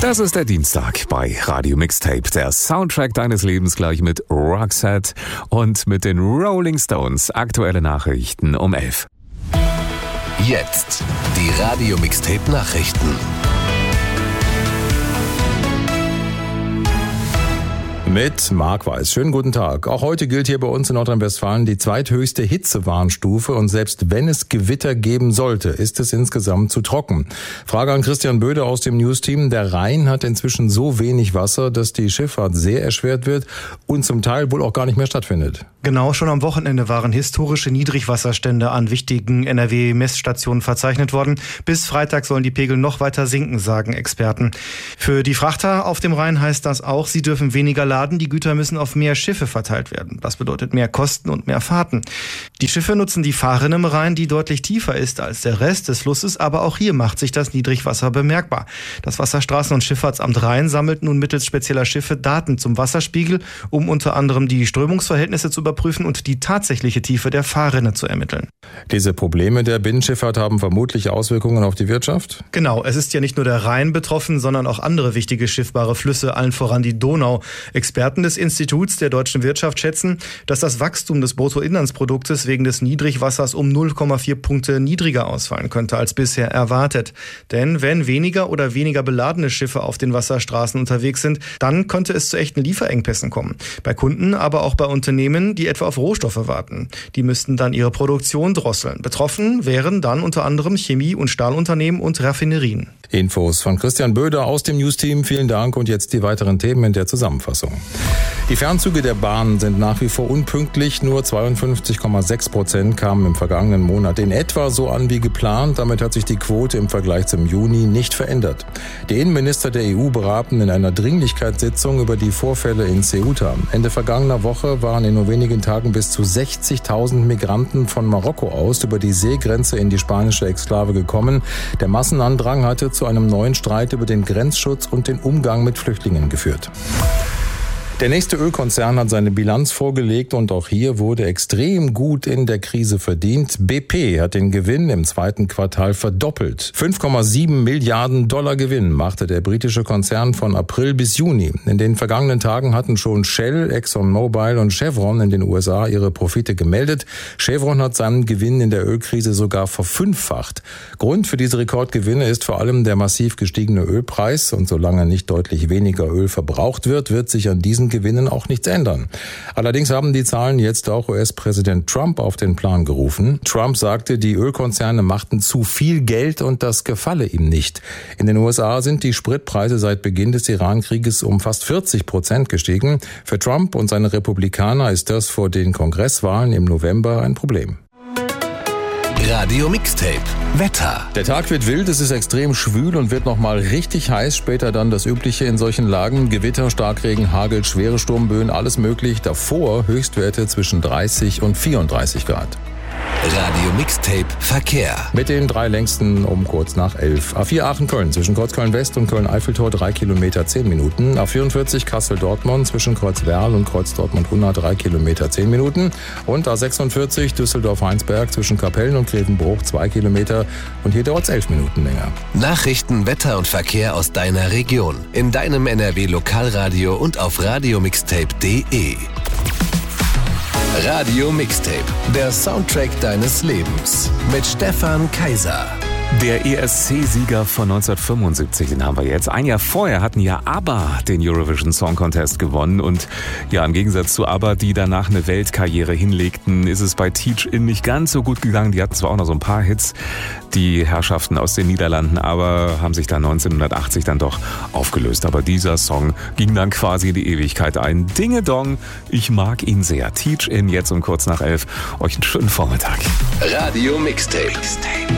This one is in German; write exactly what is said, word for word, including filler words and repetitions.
Das ist der Dienstag bei Radio Mixtape, der Soundtrack deines Lebens, gleich mit Roxette und mit den Rolling Stones. Aktuelle Nachrichten um elf. Jetzt die Radio Mixtape Nachrichten. Mit Marc Weiß. Schönen guten Tag. Auch heute gilt hier bei uns in Nordrhein-Westfalen die zweithöchste Hitzewarnstufe und selbst wenn es Gewitter geben sollte, ist es insgesamt zu trocken. Frage an Christian Böde aus dem News-Team. Der Rhein hat inzwischen so wenig Wasser, dass die Schifffahrt sehr erschwert wird und zum Teil wohl auch gar nicht mehr stattfindet. Genau, schon am Wochenende waren historische Niedrigwasserstände an wichtigen N R W-Messstationen verzeichnet worden. Bis Freitag sollen die Pegel noch weiter sinken, sagen Experten. Für die Frachter auf dem Rhein heißt das auch, sie dürfen weniger laden, die Güter müssen auf mehr Schiffe verteilt werden. Das bedeutet mehr Kosten und mehr Fahrten. Die Schiffe nutzen die Fahrinne im Rhein, die deutlich tiefer ist als der Rest des Flusses, aber auch hier macht sich das Niedrigwasser bemerkbar. Das Wasserstraßen- und Schifffahrtsamt Rhein sammelt nun mittels spezieller Schiffe Daten zum Wasserspiegel, um unter anderem die Strömungsverhältnisse zu überprüfen und die tatsächliche Tiefe der Fahrrinne zu ermitteln. Diese Probleme der Binnenschifffahrt haben vermutlich Auswirkungen auf die Wirtschaft? Genau, es ist ja nicht nur der Rhein betroffen, sondern auch andere wichtige schiffbare Flüsse, allen voran die Donau. Experten des Instituts der deutschen Wirtschaft schätzen, dass das Wachstum des Bruttoinlandsproduktes wegen des Niedrigwassers um null Komma vier Punkte niedriger ausfallen könnte als bisher erwartet. Denn wenn weniger oder weniger beladene Schiffe auf den Wasserstraßen unterwegs sind, dann könnte es zu echten Lieferengpässen kommen. Bei Kunden, aber auch bei Unternehmen, die etwa auf Rohstoffe warten. Die müssten dann ihre Produktion drosseln. Betroffen wären dann unter anderem Chemie- und Stahlunternehmen und Raffinerien. Infos von Christian Böder aus dem News-Team. Vielen Dank und jetzt die weiteren Themen in der Zusammenfassung. Die Fernzüge der Bahn sind nach wie vor unpünktlich. Nur zweiundfünfzig Komma sechs Prozent kamen im vergangenen Monat in etwa so an wie geplant. Damit hat sich die Quote im Vergleich zum Juni nicht verändert. Die Innenminister der E U beraten in einer Dringlichkeitssitzung über die Vorfälle in Ceuta. Ende vergangener Woche waren in nur wenigen Tagen bis zu sechzigtausend Migranten von Marokko aus über die Seegrenze in die spanische Exklave gekommen. Der Massenandrang hatte zu einem neuen Streit über den Grenzschutz und den Umgang mit Flüchtlingen geführt. Der nächste Ölkonzern hat seine Bilanz vorgelegt und auch hier wurde extrem gut in der Krise verdient. B P hat den Gewinn im zweiten Quartal verdoppelt. fünf Komma sieben Milliarden Dollar Gewinn machte der britische Konzern von April bis Juni. In den vergangenen Tagen hatten schon Shell, ExxonMobil und Chevron in den U S A ihre Profite gemeldet. Chevron hat seinen Gewinn in der Ölkrise sogar verfünffacht. Grund für diese Rekordgewinne ist vor allem der massiv gestiegene Ölpreis und solange nicht deutlich weniger Öl verbraucht wird, wird sich an diesen Gewinnen auch nichts ändern. Allerdings haben die Zahlen jetzt auch U S-Präsident Trump auf den Plan gerufen. Trump sagte, die Ölkonzerne machten zu viel Geld und das gefalle ihm nicht. In den U S A sind die Spritpreise seit Beginn des Iran-Krieges um fast vierzig Prozent gestiegen. Für Trump und seine Republikaner ist das vor den Kongresswahlen im November ein Problem. Radio Mixtape Wetter. Der Tag wird wild, es ist extrem schwül und wird nochmal richtig heiß. Später dann das Übliche in solchen Lagen. Gewitter, Starkregen, Hagel, schwere Sturmböen, alles möglich. Davor Höchstwerte zwischen dreißig und vierunddreißig Grad. Radio Mixtape Verkehr. Mit den drei längsten um kurz nach elf. A vier Aachen-Köln zwischen Kreuzköln-West und Köln-Eiffeltor drei Kilometer zehn Minuten. A vierundvierzig Kassel-Dortmund zwischen Kreuz-Werl und Kreuz-Dortmund-Unna drei Kilometer zehn Minuten. Und A sechsundvierzig Düsseldorf-Heinsberg zwischen Kapellen und Grevenbruch zwei Kilometer. Und hier dauert es elf Minuten länger. Nachrichten, Wetter und Verkehr aus deiner Region. In deinem N R W-Lokalradio und auf radiomixtape punkt de. Radio Mixtape, der Soundtrack deines Lebens mit Stefan Kaiser. Der E S C-Sieger von neunzehnhundertfünfundsiebzig, den haben wir jetzt. Ein Jahr vorher hatten ja ABBA den Eurovision Song Contest gewonnen. Und ja, im Gegensatz zu ABBA, die danach eine Weltkarriere hinlegten, ist es bei Teach In nicht ganz so gut gegangen. Die hatten zwar auch noch so ein paar Hits, die Herrschaften aus den Niederlanden, aber haben sich dann neunzehnhundertachtzig dann doch aufgelöst. Aber dieser Song ging dann quasi in die Ewigkeit ein. Dinge Dong, ich mag ihn sehr. Teach In jetzt um kurz nach elf. Euch einen schönen Vormittag. Radio Mixtape.